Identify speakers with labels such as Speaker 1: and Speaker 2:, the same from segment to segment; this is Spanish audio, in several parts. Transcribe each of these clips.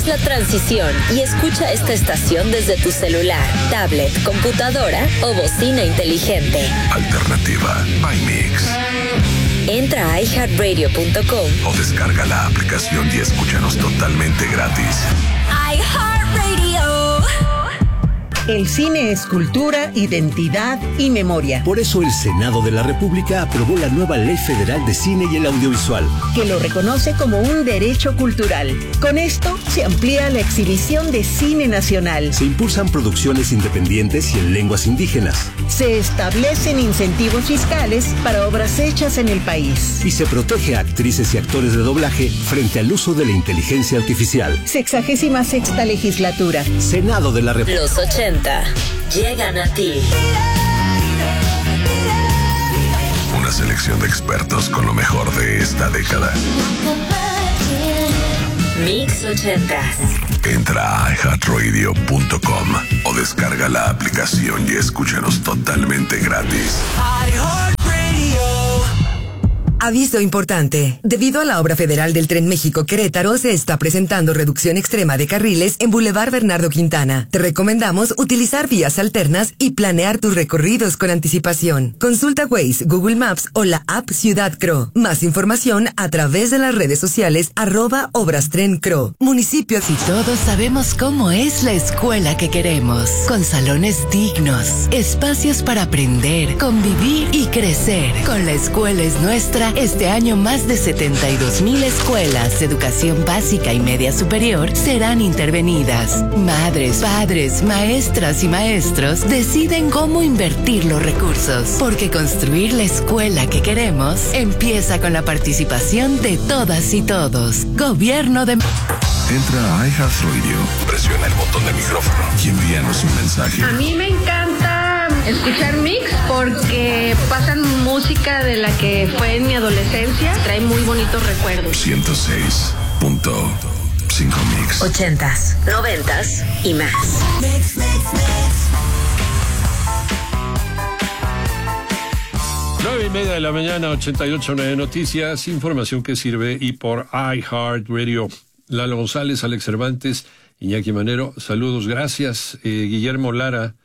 Speaker 1: Haz la transición y escucha esta estación desde tu celular, tablet, computadora o bocina inteligente.
Speaker 2: Alternativa by Mix.
Speaker 1: Entra a iHeartRadio.com
Speaker 2: o descarga la aplicación y escúchanos totalmente gratis.
Speaker 1: iHeartRadio.
Speaker 3: El cine es cultura, identidad y memoria.
Speaker 4: Por eso el Senado de la República aprobó la nueva Ley Federal de Cine y el Audiovisual,
Speaker 3: que lo reconoce como un derecho cultural. Con esto se amplía la exhibición de cine nacional.
Speaker 4: Se impulsan producciones independientes y en lenguas indígenas.
Speaker 3: Se establecen incentivos fiscales para obras hechas en el país.
Speaker 4: Y se protege a actrices y actores de doblaje frente al uso de la inteligencia artificial.
Speaker 3: 66ª legislatura.
Speaker 4: Senado de la República.
Speaker 1: Los 80 llegan a ti.
Speaker 2: Una selección de expertos con lo mejor de esta década.
Speaker 1: Mix 80s.
Speaker 2: Entra a iHeartRadio.com o descarga la aplicación y escúchanos totalmente gratis.
Speaker 5: Aviso importante. Debido a la obra federal del Tren México-Querétaro, se está presentando reducción extrema de carriles en Boulevard Bernardo Quintana. Te recomendamos utilizar vías alternas y planear tus recorridos con anticipación. Consulta Waze, Google Maps o la app Ciudad Cro. Más información a través de las redes sociales @ObrasTrenCro. Municipio.
Speaker 6: Si todos sabemos cómo es la escuela que queremos, con salones dignos, espacios para aprender, convivir y crecer. Con La Escuela es Nuestra, este año más de 72,000 escuelas de educación básica y media superior serán intervenidas. Madres, padres, maestras y maestros deciden cómo invertir los recursos, porque construir la escuela que queremos empieza con la participación de todas y todos. Gobierno de...
Speaker 2: Entra a iHeartRadio, presiona el botón de micrófono y envíanos un mensaje.
Speaker 7: A mí me encanta escuchar Mix porque pasan música de la que fue en mi adolescencia. Trae muy bonitos recuerdos.
Speaker 2: 106.5 Mix.
Speaker 1: 80s, 90s y más.
Speaker 8: Mix, mix, mix.
Speaker 9: 9:30 de la mañana, 88.9 Noticias, información que sirve y por iHeartRadio. Lalo González, Alex Cervantes, Iñaki Manero, saludos, gracias. Guillermo Lara,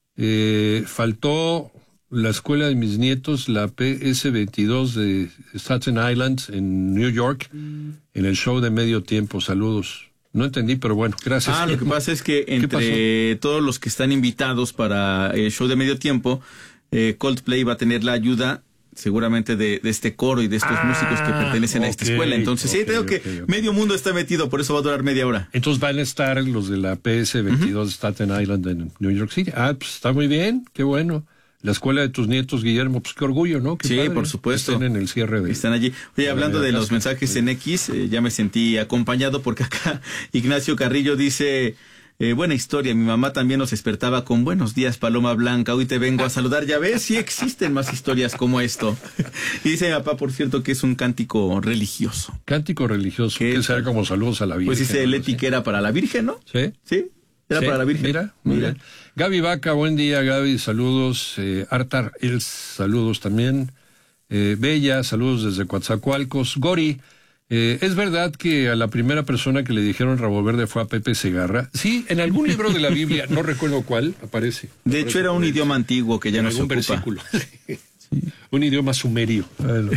Speaker 9: faltó la escuela de mis nietos, la PS22 de Staten Island en New York, en el show de medio tiempo, saludos. No entendí, pero bueno, gracias.
Speaker 10: Lo que pasa es que entre todos los que están invitados para el show de medio tiempo, Coldplay va a tener la ayuda seguramente de este coro y de estos músicos que pertenecen a esta escuela. Entonces, sí, creo que medio mundo está metido, por eso va a durar media hora.
Speaker 9: Entonces van a estar los de la PS22 de Staten Island en New York City. Pues está muy bien, qué bueno. La escuela de tus nietos, Guillermo, pues qué orgullo, ¿no? Qué padre,
Speaker 10: por supuesto.
Speaker 9: Están en el cierre de...
Speaker 10: Están allí. Oye, hablando de los mensajes en X, ya me sentí acompañado porque acá Ignacio Carrillo dice... buena historia, mi mamá también nos despertaba con buenos días, Paloma Blanca, hoy te vengo a saludar, ya ves, sí existen más historias como esto. Y dice mi papá, por cierto, que es un cántico religioso.
Speaker 9: Cántico religioso, que será como saludos a la Virgen.
Speaker 10: Pues dice Leti que era para la Virgen, ¿no?
Speaker 9: Sí.
Speaker 10: Sí, era para la Virgen.
Speaker 9: Mira. Gaby Vaca, buen día, Gaby, saludos. Artar Els, saludos también. Bella, saludos desde Coatzacoalcos. Gori, ¿es verdad que a la primera persona que le dijeron Rabo Verde fue a Pepe Segarra? Sí, en algún libro de la Biblia, no recuerdo cuál, aparece.
Speaker 10: De hecho, era un idioma antiguo que ya no se ocupa.
Speaker 9: Versículo. Sí. Un idioma sumerio. Bueno,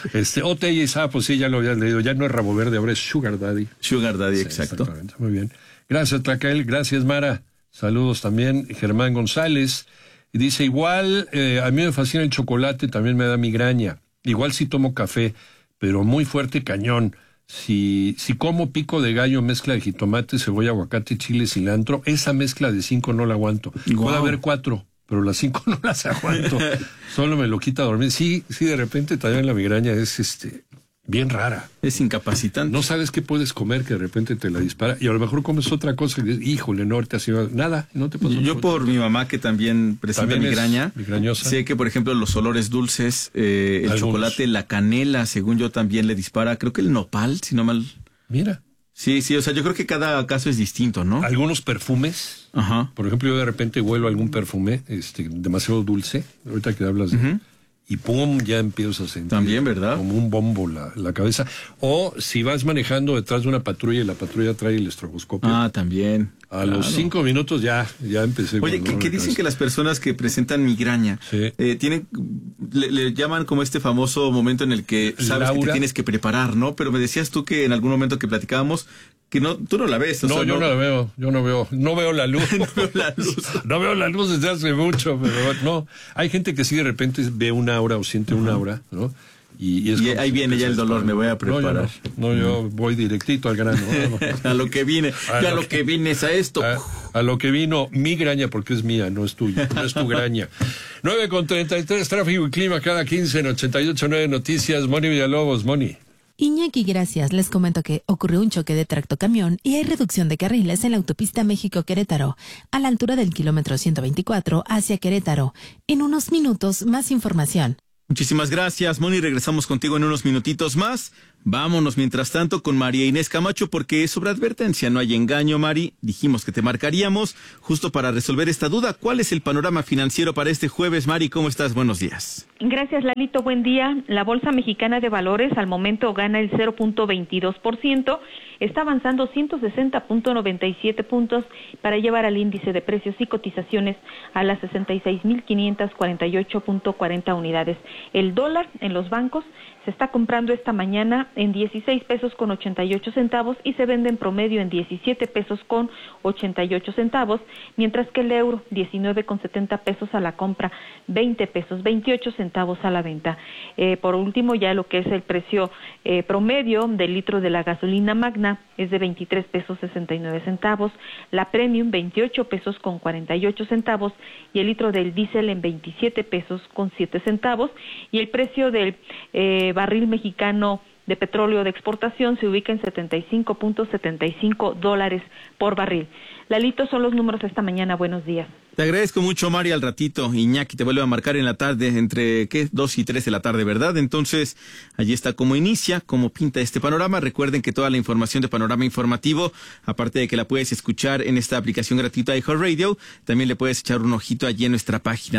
Speaker 9: pues sí, ya lo habías leído. Ya no es Rabo Verde, ahora es Sugar Daddy.
Speaker 10: Sugar Daddy, sí, exacto.
Speaker 9: Muy bien. Gracias, Tlacael. Gracias, Mara. Saludos también. Germán González. Y dice, igual, a mí me fascina el chocolate, también me da migraña. Igual si tomo café, pero muy fuerte cañón. Si como pico de gallo, mezcla de jitomate, cebolla, aguacate, chile, cilantro, esa mezcla de 5 no la aguanto. Wow. Puede haber 4, pero las 5 no las aguanto. Solo me lo quita dormir. Sí, de repente también la migraña es bien rara.
Speaker 10: Es incapacitante.
Speaker 9: No sabes qué puedes comer que de repente te la dispara y a lo mejor comes otra cosa y dices, híjole, no, ahorita nada, no te pasó.
Speaker 10: Yo por mi mamá que también presenta migraña,
Speaker 9: migrañosa.
Speaker 10: Sé que por ejemplo los olores dulces, el chocolate, la canela, según yo también le dispara, creo que el nopal, si no mal.
Speaker 9: Mira.
Speaker 10: Sí, o sea, yo creo que cada caso es distinto, ¿no?
Speaker 9: Algunos perfumes. Ajá. Por ejemplo, yo de repente huelo algún perfume demasiado dulce, ahorita que hablas de... y pum, ya empiezas a sentir
Speaker 10: también, ¿verdad?
Speaker 9: Como un bombo la cabeza. O si vas manejando detrás de una patrulla y la patrulla trae el estroboscopio.
Speaker 10: Ah, también.
Speaker 9: A los 5 minutos ya empecé.
Speaker 10: Oye, ¿qué dicen que las personas que presentan migraña tienen, le llaman como este famoso momento en el que sabes que te tienes que preparar, ¿no? Pero me decías tú que en algún momento que platicábamos que tú no la ves.
Speaker 9: No, yo no la veo, no veo la luz. No veo la luz desde hace mucho, pero no. Hay gente que sí de repente ve una aura o siente una aura, ¿no? Y
Speaker 10: ahí viene ya el dolor, me voy a preparar.
Speaker 9: Yo voy directito al grano.
Speaker 10: A lo que vine, lo que vine es a esto.
Speaker 9: A lo que vino mi graña, porque es mía, no es tuya, no es tu graña. 9:33, tráfico y clima cada 15 en 88.9 Noticias. Moni Villalobos, Moni.
Speaker 8: Iñaki, gracias. Les comento que ocurrió un choque de tractocamión y hay reducción de carriles en la autopista México-Querétaro, a la altura del kilómetro 124 hacia Querétaro. En unos minutos, más información.
Speaker 10: Muchísimas gracias, Moni. Regresamos contigo en unos minutitos más. Vámonos, mientras tanto, con María Inés Camacho, porque sobre advertencia no hay engaño, Mari. Dijimos que te marcaríamos justo para resolver esta duda. ¿Cuál es el panorama financiero para este jueves, Mari? ¿Cómo estás? Buenos días.
Speaker 11: Gracias, Lalito. Buen día. La Bolsa Mexicana de Valores al momento gana el 0.22%. Está avanzando 160.97 puntos para llevar al índice de precios y cotizaciones a las 66.548.40 unidades. El dólar en los bancos se está comprando esta mañana en 16 pesos con 88 centavos y se vende en promedio en 17 pesos con 88 centavos, mientras que el euro 19 con 70 pesos a la compra, 20 pesos 28 centavos a la venta. Por último, ya lo que es el precio promedio del litro de la gasolina magna es de 23 pesos 69 centavos, la premium 28 pesos con 48 centavos y el litro del diésel en 27 pesos con 7 centavos y el precio del barril mexicano de petróleo de exportación se ubica en $75.75 por barril. Lalito, son los números esta mañana. Buenos días.
Speaker 10: Te agradezco mucho, Mari. Al ratito Iñaki te vuelve a marcar en la tarde, entre 2 y 3 de la tarde, ¿verdad? Entonces, allí está cómo inicia, cómo pinta este panorama. Recuerden que toda la información de Panorama Informativo, aparte de que la puedes escuchar en esta aplicación gratuita de iHeartRadio, también le puedes echar un ojito allí en nuestra página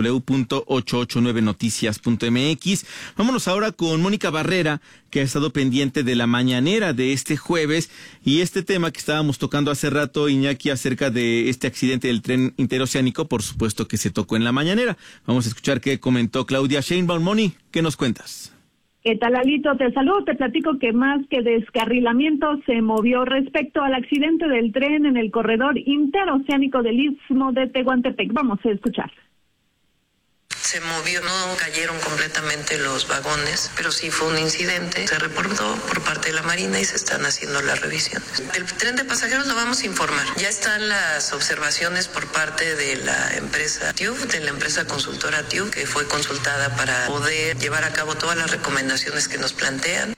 Speaker 10: www.889noticias.mx. Vámonos ahora con Mónica Barrera, que ha estado pendiente de la mañanera de este jueves y este tema que estábamos tocando hace rato, Iñaki, acerca de este accidente del tren interoceánico, por supuesto que se tocó en la mañanera. Vamos a escuchar qué comentó Claudia Sheinbaum. Moni, ¿qué nos cuentas?
Speaker 12: ¿Qué tal, Alito? Te saludo, te platico que más que descarrilamiento se movió respecto al accidente del tren en el corredor interoceánico del Istmo de Tehuantepec. Vamos a escuchar.
Speaker 13: Se movió, no cayeron completamente los vagones, pero sí fue un incidente. Se reportó por parte de la Marina y se están haciendo las revisiones. El tren de pasajeros lo vamos a informar. Ya están las observaciones por parte de la empresa TÜV, de la empresa consultora TÜV, que fue consultada para poder llevar a cabo todas las recomendaciones que nos plantean.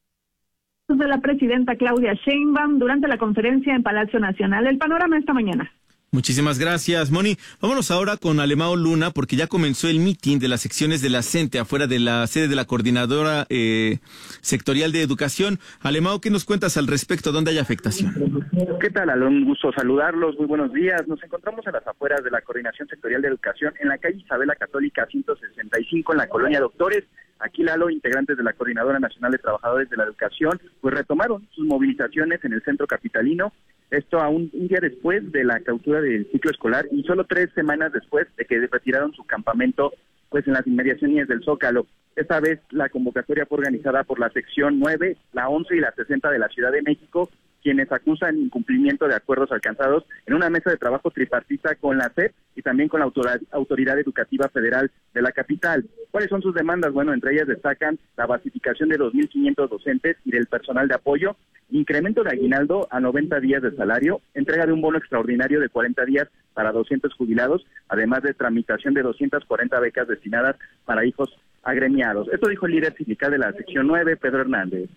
Speaker 12: De la presidenta Claudia Sheinbaum durante la conferencia en Palacio Nacional. El panorama esta mañana.
Speaker 10: Muchísimas gracias, Moni. Vámonos ahora con Alemao Luna, porque ya comenzó el mitin de las secciones de la CENTE afuera de la sede de la Coordinadora Sectorial de Educación. Alemao, ¿qué nos cuentas al respecto? ¿Dónde hay afectación?
Speaker 14: ¿Qué tal, Alon? Un gusto saludarlos. Muy buenos días. Nos encontramos a las afueras de la Coordinación Sectorial de Educación en la calle Isabela Católica 165 en la Colonia Doctores. Aquí, Lalo, integrantes de la Coordinadora Nacional de Trabajadores de la Educación, pues retomaron sus movilizaciones en el centro capitalino. Esto a un día después de la clausura del ciclo escolar y solo 3 semanas después de que retiraron su campamento pues en las inmediaciones del Zócalo. Esta vez la convocatoria fue organizada por la sección 9, la 11 y la 60 de la Ciudad de México, quienes acusan incumplimiento de acuerdos alcanzados en una mesa de trabajo tripartita con la SEP y también con la Autoridad Educativa Federal de la capital. ¿Cuáles son sus demandas? Bueno, entre ellas destacan la basificación de 2.500 docentes y del personal de apoyo, incremento de aguinaldo a 90 días de salario, entrega de un bono extraordinario de 40 días para 200 jubilados, además de tramitación de 240 becas destinadas para hijos agremiados. Esto dijo el líder sindical de la sección 9, Pedro Hernández.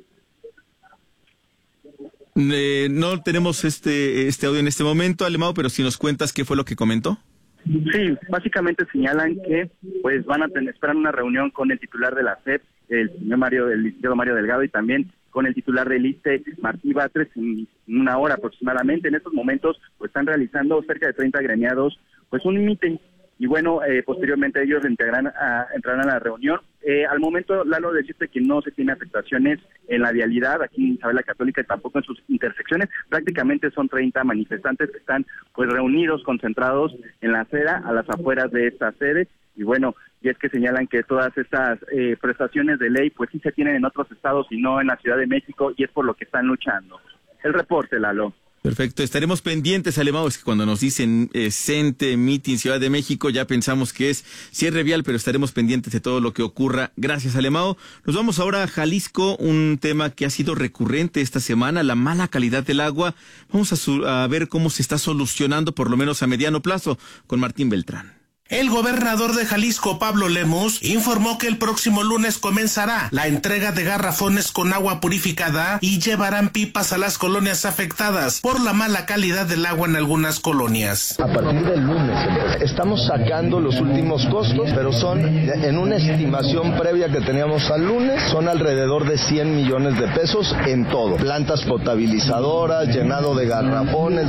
Speaker 10: No tenemos este audio en este momento, Alemao, pero si nos cuentas qué fue lo que comentó.
Speaker 14: Sí, básicamente señalan que pues van a esperar una reunión con el titular de la SEP, el licenciado Mario Delgado, y también con el titular del ISSSTE, Martí Batres, en una hora aproximadamente. En estos momentos pues están realizando cerca de 30 agremiados pues un mitin y bueno, posteriormente ellos entrarán a la reunión. Al momento, Lalo, decirte que no se tiene afectaciones en la vialidad aquí en Isabel la Católica y tampoco en sus intersecciones. Prácticamente son 30 manifestantes que están pues reunidos, concentrados en la acera, a las afueras de esta sede. Y bueno, y es que señalan que todas estas prestaciones de ley pues sí se tienen en otros estados y no en la Ciudad de México, y es por lo que están luchando. El reporte, Lalo.
Speaker 10: Perfecto, estaremos pendientes, Alemão. Es que cuando nos dicen CENTE, Meeting, Ciudad de México, ya pensamos que es cierre vial, pero estaremos pendientes de todo lo que ocurra. Gracias, Alemão. Nos vamos ahora a Jalisco, un tema que ha sido recurrente esta semana, la mala calidad del agua. Vamos a ver cómo se está solucionando, por lo menos a mediano plazo, con Martín Beltrán.
Speaker 15: El gobernador de Jalisco, Pablo Lemus, informó que el próximo lunes comenzará la entrega de garrafones con agua purificada y llevarán pipas a las colonias afectadas por la mala calidad del agua en algunas colonias.
Speaker 16: A partir del lunes estamos sacando los últimos costos, pero son en una estimación previa que teníamos al lunes, son alrededor de 100 millones de pesos en todo. Plantas potabilizadoras, llenado de garrafones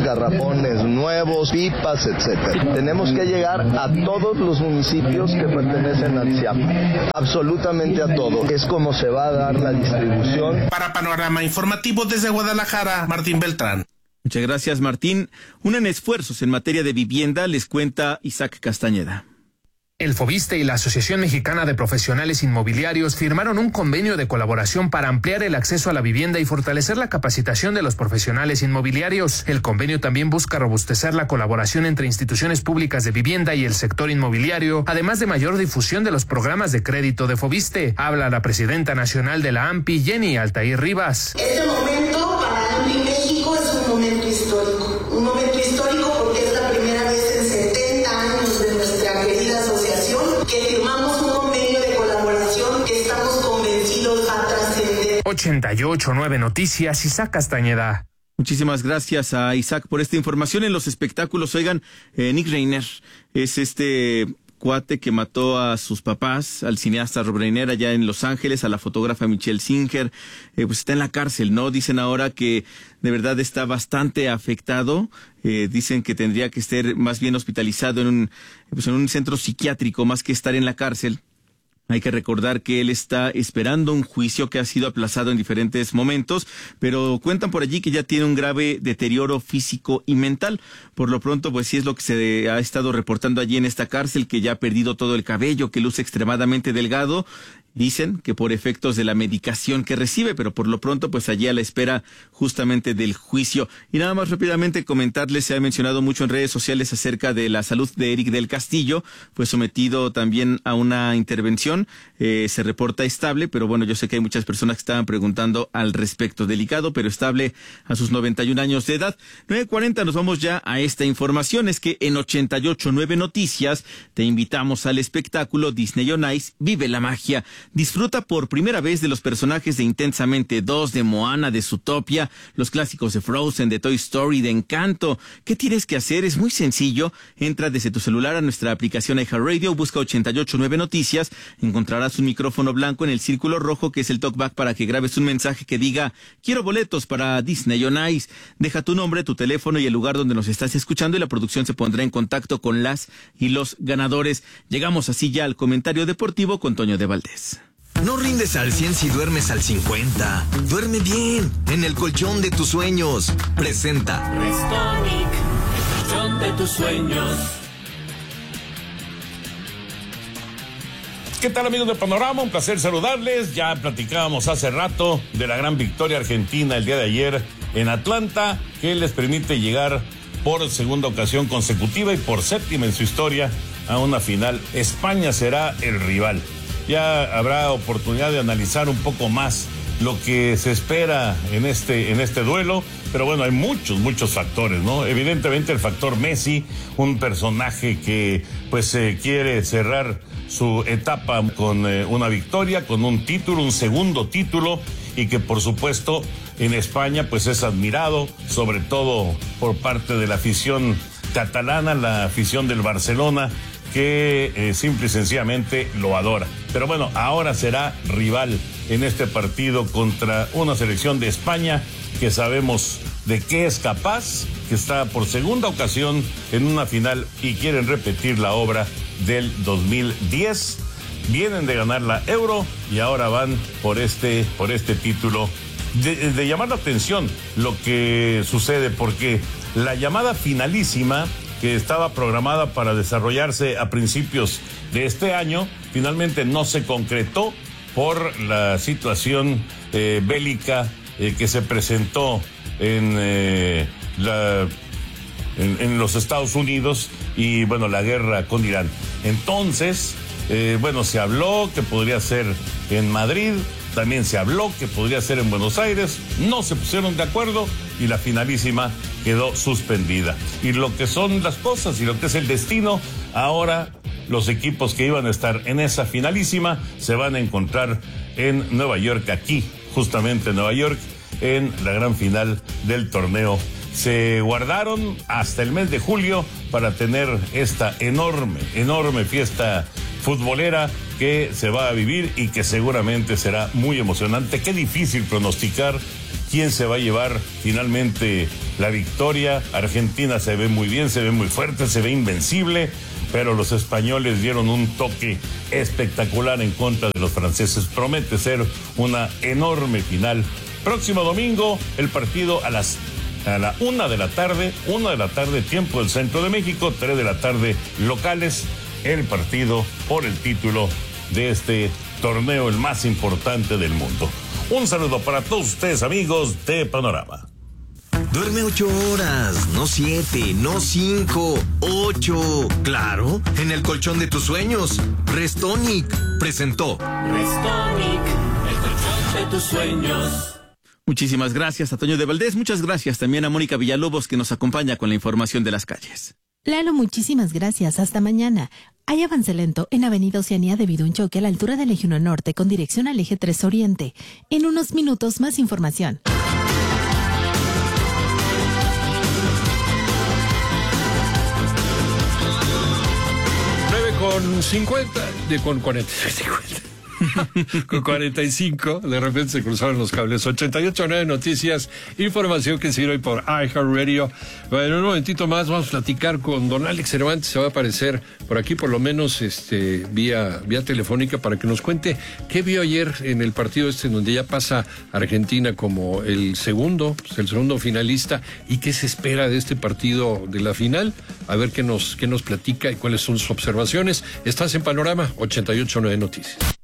Speaker 16: nuevos, pipas, etcétera. Tenemos que llegar a todos los municipios que pertenecen al CIAP, absolutamente a todo. Es como se va a dar la distribución.
Speaker 15: Para Panorama Informativo desde Guadalajara, Martín Beltrán.
Speaker 10: Muchas gracias, Martín. Unen esfuerzos en materia de vivienda, les cuenta Isaac Castañeda.
Speaker 17: El Fobiste y la Asociación Mexicana de Profesionales Inmobiliarios firmaron un convenio de colaboración para ampliar el acceso a la vivienda y fortalecer la capacitación de los profesionales inmobiliarios. El convenio también busca robustecer la colaboración entre instituciones públicas de vivienda y el sector inmobiliario, además de mayor difusión de los programas de crédito de Fobiste. Habla la presidenta nacional de la AMPI, Jenny Altair Rivas.
Speaker 18: Este momento para AMPI México es un momento histórico porque es la primera vez en 70 años de nuestra querida asociación que firmamos un convenio de colaboración que estamos convencidos va a trascender.
Speaker 17: 88.9 Noticias, Isaac Castañeda.
Speaker 10: Muchísimas gracias a Isaac por esta información. En los espectáculos, oigan, Nick Reiner es este cuate que mató a sus papás, al cineasta Rob Reiner allá en Los Ángeles, a la fotógrafa Michelle Singer, pues está en la cárcel, ¿no? Dicen ahora que de verdad está bastante afectado, dicen que tendría que estar más bien hospitalizado en un centro psiquiátrico más que estar en la cárcel. Hay que recordar que él está esperando un juicio que ha sido aplazado en diferentes momentos, pero cuentan por allí que ya tiene un grave deterioro físico y mental. Por lo pronto, pues sí es lo que se ha estado reportando allí en esta cárcel, que ya ha perdido todo el cabello, que luce extremadamente delgado. Dicen que por efectos de la medicación que recibe, pero por lo pronto pues allí a la espera justamente del juicio. Y nada más rápidamente comentarles, se ha mencionado mucho en redes sociales acerca de la salud de Eric del Castillo, fue sometido también a una intervención, se reporta estable, pero bueno, yo sé que hay muchas personas que estaban preguntando al respecto, delicado pero estable a sus 91 años de edad. 9:40, nos vamos ya a esta información, es que en 88.9 Noticias te invitamos al espectáculo Disney on Ice, Vive la Magia. Disfruta por primera vez de los personajes de Intensamente 2, de Moana, de Zootopia, los clásicos de Frozen, de Toy Story, de Encanto. ¿Qué tienes que hacer? Es muy sencillo. Entra desde tu celular a nuestra aplicación iHeartRadio, busca 88.9 Noticias, encontrarás un micrófono blanco en el círculo rojo que es el talkback para que grabes un mensaje que diga quiero boletos para Disney on Ice. Deja tu nombre, tu teléfono y el lugar donde nos estás escuchando y la producción se pondrá en contacto con las y los ganadores. Llegamos así ya al comentario deportivo con Toño de Valdés.
Speaker 19: No rindes al 100 si duermes al 50. Duerme bien, en el colchón de tus sueños. Presenta
Speaker 20: Restonic, el colchón de tus sueños.
Speaker 21: ¿Qué tal, amigos de Panorama? Un placer saludarles. Ya platicábamos hace rato de la gran victoria argentina el día de ayer en Atlanta, que les permite llegar por segunda ocasión consecutiva y por séptima en su historia a una final. España será el rival. Ya habrá oportunidad de analizar un poco más lo que se espera en este duelo, pero bueno, hay muchos factores, ¿no? Evidentemente el factor Messi, un personaje que pues quiere cerrar su etapa con una victoria, con un título, un segundo título, y que por supuesto en España pues es admirado, sobre todo por parte de la afición catalana, la afición del Barcelona, que simple y sencillamente lo adora. Pero bueno, ahora será rival en este partido contra una selección de España que sabemos de qué es capaz, que está por segunda ocasión en una final y quieren repetir la obra del 2010. Vienen de ganar la Euro y ahora van por este título. De llamar la atención lo que sucede, porque la llamada finalísima, que estaba programada para desarrollarse a principios de este año, finalmente no se concretó por la situación bélica que se presentó en los Estados Unidos y, bueno, la guerra con Irán. Entonces, se habló que podría ser en Madrid, también se habló que podría ser en Buenos Aires, no se pusieron de acuerdo y la finalísima quedó suspendida. Y lo que son las cosas y lo que es el destino, ahora los equipos que iban a estar en esa finalísima se van a encontrar en Nueva York, aquí, justamente en Nueva York, en la gran final del torneo. Se guardaron hasta el mes de julio para tener esta enorme fiesta futbolera que se va a vivir y que seguramente será muy emocionante. Qué difícil pronosticar quién se va a llevar finalmente la victoria. Argentina se ve muy bien, se ve muy fuerte, se ve invencible, pero los españoles dieron un toque espectacular en contra de los franceses. Promete ser una enorme final. Próximo domingo, el partido a la 1 de la tarde, tiempo del centro de México, 3 de la tarde locales, el partido por el título de este torneo, el más importante del mundo. Un saludo para todos ustedes, amigos de Panorama.
Speaker 19: Duerme 8 horas, no 7, no 5, 8. Claro, en el colchón de tus sueños. Restonic presentó.
Speaker 20: Restonic, el colchón de tus sueños.
Speaker 10: Muchísimas gracias a Toño de Valdés, muchas gracias también a Mónica Villalobos, que nos acompaña con la información de las calles.
Speaker 8: Lalo, muchísimas gracias. Hasta mañana. Hay avance lento en Avenida Oceanía debido a un choque a la altura del Eje 1 Norte con dirección al Eje 3 Oriente. En unos minutos más información.
Speaker 9: Con 45, de repente se cruzaron los cables. 88.9 Noticias, información que sirve por iHeartRadio. Bueno, en un momentito más vamos a platicar con don Alex Cervantes, se va a aparecer por aquí, por lo menos vía telefónica, para que nos cuente qué vio ayer en el partido en donde ya pasa Argentina como el segundo finalista, y qué se espera de este partido de la final. A ver qué nos platica y cuáles son sus observaciones. Estás en Panorama 88.9 Noticias.